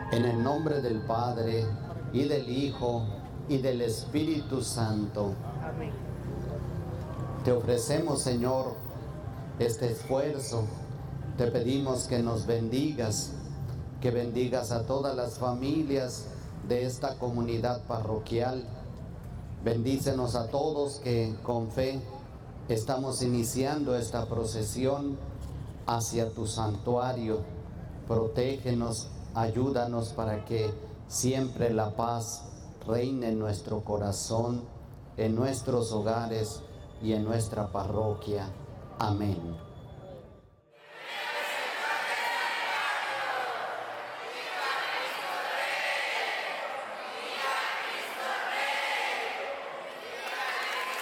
En el nombre del Padre, y del Hijo, y del Espíritu Santo. Amén. Te ofrecemos, Señor, este esfuerzo. Te pedimos que nos bendigas, que bendigas a todas las familias de esta comunidad parroquial. Bendícenos a todos que con fe estamos iniciando esta procesión hacia tu santuario. Protégenos, ayúdanos para que siempre la paz reine en nuestro corazón, en nuestros hogares y en nuestra parroquia. Amén.